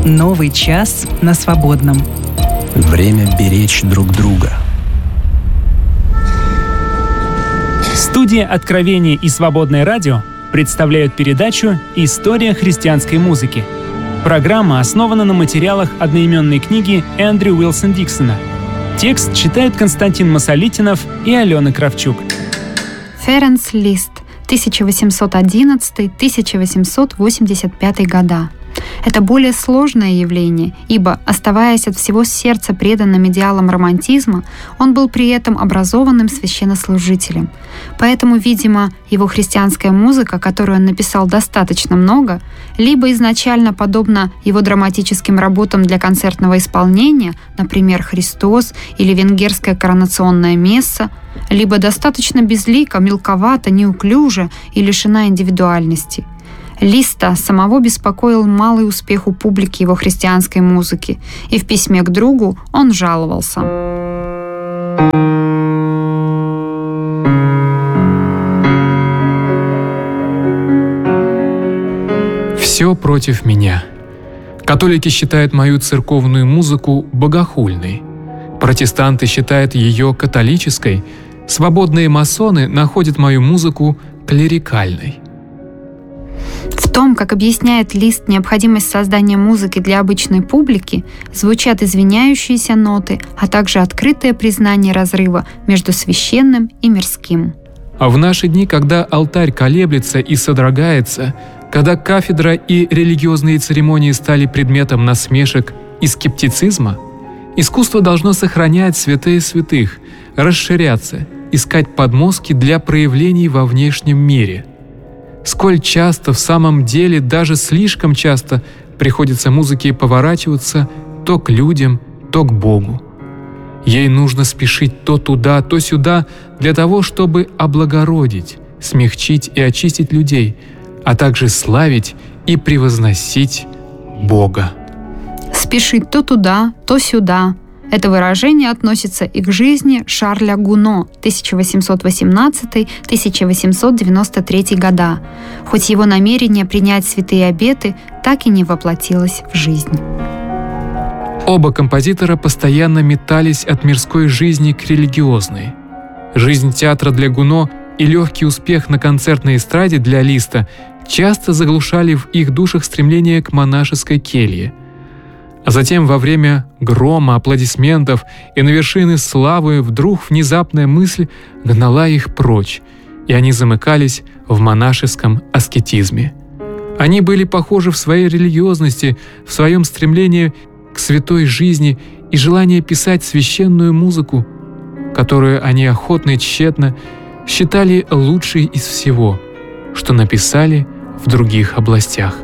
Новый час на свободном. Время беречь друг друга. Студия «Откровение» и «Свободное радио» представляют передачу «История христианской музыки». Программа основана на материалах одноименной книги Эндрю Уилсон Диксона. Текст читают Константин Масолитинов и Алена Кравчук. Ференц Лист, 1811-1885 года. Это более сложное явление, ибо, оставаясь от всего сердца преданным идеалам романтизма, он был при этом образованным священнослужителем. Поэтому, видимо, его христианская музыка, которую он написал достаточно много, либо изначально подобна его драматическим работам для концертного исполнения, например, «Христос» или «Венгерская коронационная месса», либо достаточно безлика, мелковата, неуклюжа и лишена индивидуальности. Листа самого беспокоил малый успех у публики его христианской музыки, и в письме к другу он жаловался. «Все против меня. Католики считают мою церковную музыку богохульной. Протестанты считают ее католической. Свободные масоны находят мою музыку клерикальной». В том, как объясняет Лист необходимость создания музыки для обычной публики, звучат извиняющиеся ноты, а также открытое признание разрыва между священным и мирским. А в наши дни, когда алтарь колеблется и содрогается, когда кафедра и религиозные церемонии стали предметом насмешек и скептицизма, искусство должно сохранять святые святых, расширяться, искать подмостки для проявлений во внешнем мире. Сколь часто, в самом деле, даже слишком часто приходится музыке поворачиваться то к людям, то к Богу. Ей нужно спешить то туда, то сюда для того, чтобы облагородить, смягчить и очистить людей, а также славить и превозносить Бога. «Спешить то туда, то сюда». Это выражение относится и к жизни Шарля Гуно 1818-1893 года, хоть его намерение принять святые обеты так и не воплотилось в жизнь. Оба композитора постоянно метались от мирской жизни к религиозной. Жизнь театра для Гуно и легкий успех на концертной эстраде для Листа часто заглушали в их душах стремление к монашеской келье. А затем во время грома, аплодисментов и на вершины славы вдруг внезапная мысль гнала их прочь, и они замыкались в монашеском аскетизме. Они были похожи в своей религиозности, в своем стремлении к святой жизни и желании писать священную музыку, которую они охотно и тщетно считали лучшей из всего, что написали в других областях.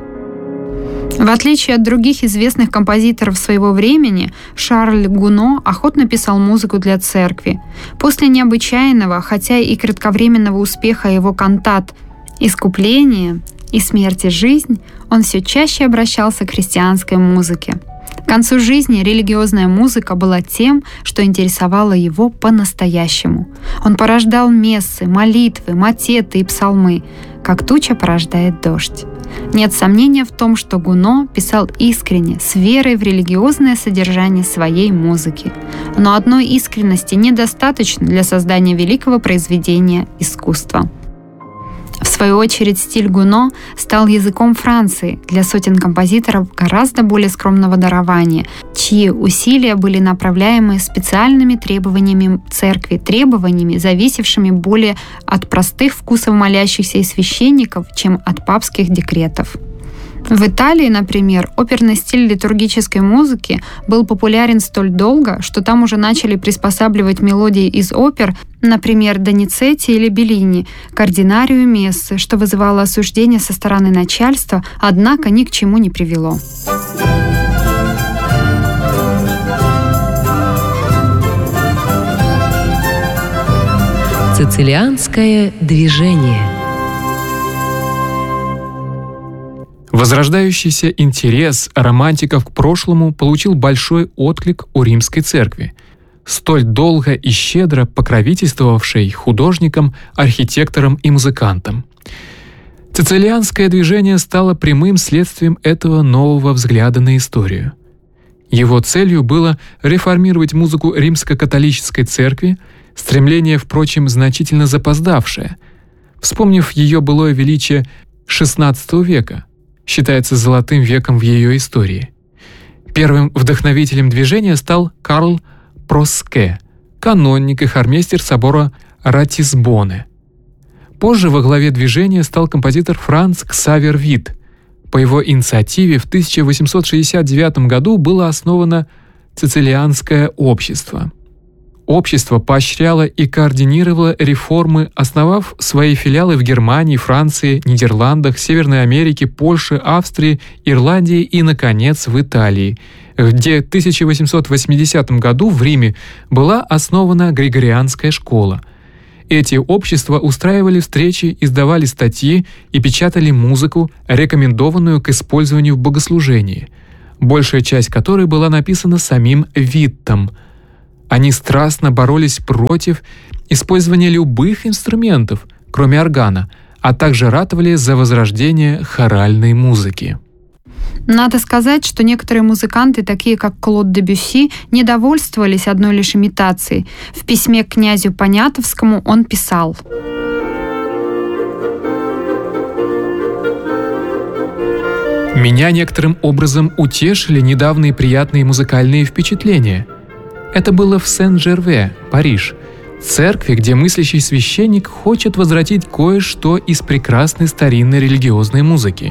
В отличие от других известных композиторов своего времени, Шарль Гуно охотно писал музыку для церкви. После необычайного, хотя и кратковременного успеха его кантат «Искупление» и «Смерть и жизнь», он все чаще обращался к христианской музыке. К концу жизни религиозная музыка была тем, что интересовало его по-настоящему. Он порождал мессы, молитвы, мотеты и псалмы, как туча порождает дождь. Нет сомнения в том, что Гуно писал искренне, с верой в религиозное содержание своей музыки. Но одной искренности недостаточно для создания великого произведения искусства. В свою очередь, стиль Гуно стал языком Франции для сотен композиторов гораздо более скромного дарования, чьи усилия были направляемы специальными требованиями церкви, требованиями, зависевшими более от простых вкусов молящихся и священников, чем от папских декретов. В Италии, например, оперный стиль литургической музыки был популярен столь долго, что там уже начали приспосабливать мелодии из опер, например, Доницетти или Беллини, к ординарию мессы, что вызывало осуждение со стороны начальства, однако ни к чему не привело. Цицилианское движение. Возрождающийся интерес романтиков к прошлому получил большой отклик у Римской церкви, столь долго и щедро покровительствовавшей художникам, архитекторам и музыкантам. Цицилианское движение стало прямым следствием этого нового взгляда на историю. Его целью было реформировать музыку римско-католической церкви, стремление, впрочем, значительно запоздавшее. Вспомнив ее былое величие XVI века, считается золотым веком в ее истории. Первым вдохновителем движения стал Карл Проске, каноник и хормейстер собора Ратисбоне. Позже во главе движения стал композитор Франц Ксавер Вит. По его инициативе в 1869 году было основано Цицилианское общество. Общество поощряло и координировало реформы, основав свои филиалы в Германии, Франции, Нидерландах, Северной Америке, Польше, Австрии, Ирландии и, наконец, в Италии, где в 1880 году в Риме была основана Григорианская школа. Эти общества устраивали встречи, издавали статьи и печатали музыку, рекомендованную к использованию в богослужении, большая часть которой была написана самим Виттом. Они страстно боролись против использования любых инструментов, кроме органа, а также ратовали за возрождение хоральной музыки. Надо сказать, что некоторые музыканты, такие как Клод Дебюсси, не довольствовались одной лишь имитацией. В письме к князю Понятовскому он писал: «Меня некоторым образом утешили недавние приятные музыкальные впечатления. Это было в Сен-Жерве, Париж, церкви, где мыслящий священник хочет возвратить кое-что из прекрасной старинной религиозной музыки.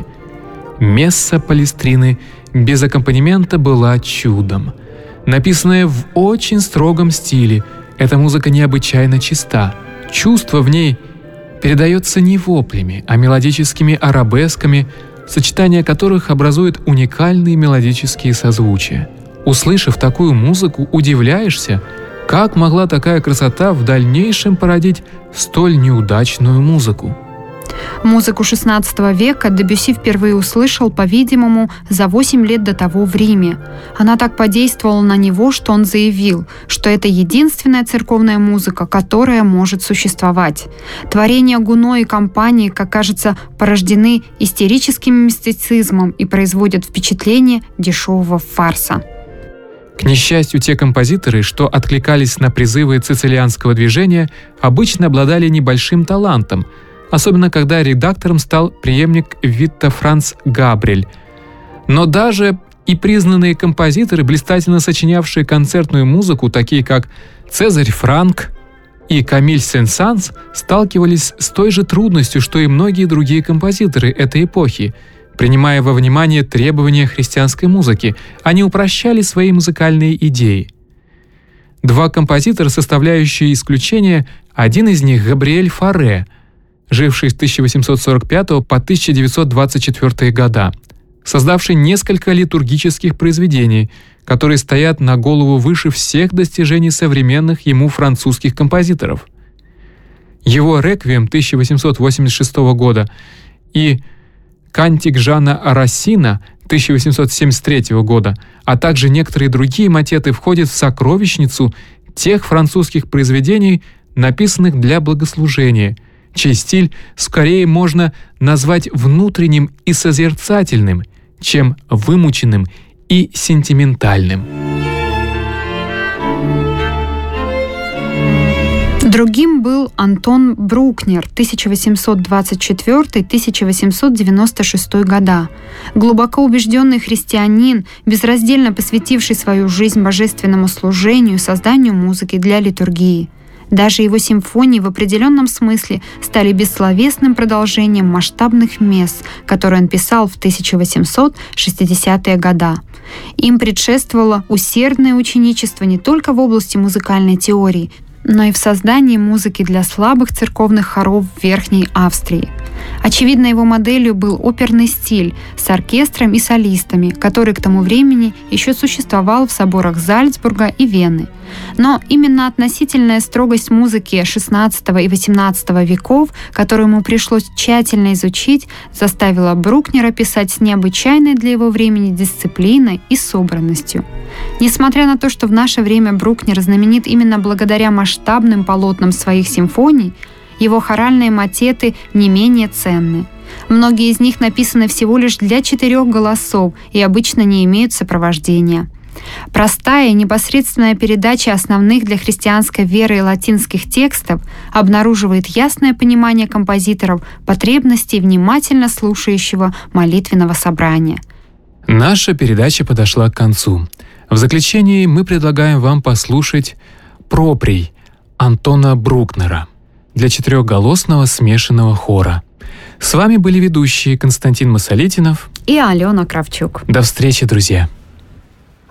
Месса Палестрины без аккомпанемента была чудом. Написанная в очень строгом стиле, эта музыка необычайно чиста. Чувство в ней передается не воплями, а мелодическими арабесками, сочетание которых образует уникальные мелодические созвучия. Услышав такую музыку, удивляешься, как могла такая красота в дальнейшем породить столь неудачную музыку». Музыку XVI века Дебюсси впервые услышал, по-видимому, за 8 лет до того в Риме. Она так подействовала на него, что он заявил, что это единственная церковная музыка, которая может существовать. Творения Гуно и компании, как кажется, порождены истерическим мистицизмом и производят впечатление дешевого фарса. К несчастью, те композиторы, что откликались на призывы цицилианского движения, обычно обладали небольшим талантом, особенно когда редактором стал преемник Витта Франц Габрель. Но даже и признанные композиторы, блистательно сочинявшие концертную музыку, такие как Цезарь Франк и Камиль Сен-Санс, сталкивались с той же трудностью, что и многие другие композиторы этой эпохи. Принимая во внимание требования христианской музыки, они упрощали свои музыкальные идеи. Два композитора, составляющие исключение, один из них — Габриэль Фаре, живший с 1845 по 1924 года, создавший несколько литургических произведений, которые стоят на голову выше всех достижений современных ему французских композиторов. Его «Реквием» 1886 года и «Кантик Жана Рассина» 1873 года, а также некоторые другие мотеты входят в сокровищницу тех французских произведений, написанных для богослужения, чей стиль скорее можно назвать внутренним и созерцательным, чем вымученным и сентиментальным. Другим был Антон Брукнер, 1824-1896 года. Глубоко убежденный христианин, безраздельно посвятивший свою жизнь божественному служению, созданию музыки для литургии. Даже его симфонии в определенном смысле стали бессловесным продолжением масштабных месс, которые он писал в 1860-е годы. Им предшествовало усердное ученичество не только в области музыкальной теории, но и в создании музыки для слабых церковных хоров в Верхней Австрии. Очевидно, его моделью был оперный стиль с оркестром и солистами, который к тому времени еще существовал в соборах Зальцбурга и Вены. Но именно относительная строгость музыки XVI и XVIII веков, которую ему пришлось тщательно изучить, заставила Брукнера писать с необычайной для его времени дисциплиной и собранностью. Несмотря на то, что в наше время Брукнер знаменит именно благодаря масштабным полотнам своих симфоний, его хоральные мотеты не менее ценны. Многие из них написаны всего лишь для 4 голосов и обычно не имеют сопровождения. Простая и непосредственная передача основных для христианской веры латинских текстов обнаруживает ясное понимание композиторов потребностей внимательно слушающего молитвенного собрания. Наша передача подошла к концу. В заключении мы предлагаем вам послушать «Проприй» Антона Брукнера для 4-голосного смешанного хора. С вами были ведущие Константин Масолитинов и Алена Кравчук. До встречи, друзья!